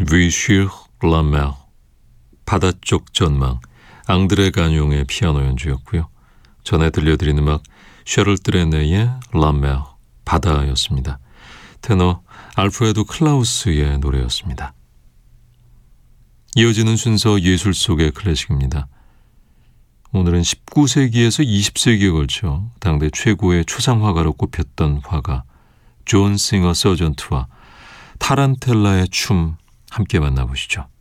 Vue sur la mer, 바다 쪽 전망, 앙드레 가뇽의 피아노 연주였고요. 전에 들려드린 음악 샤를 드레네의 La Mer, 바다였습니다. 테너 알프레도 클라우스의 노래였습니다. 이어지는 순서 예술 속의 클래식입니다. 오늘은 19세기에서 20세기에 걸쳐 당대 최고의 초상화가로 꼽혔던 화가 존 싱어 서전트와 타란텔라의 춤 함께 만나보시죠.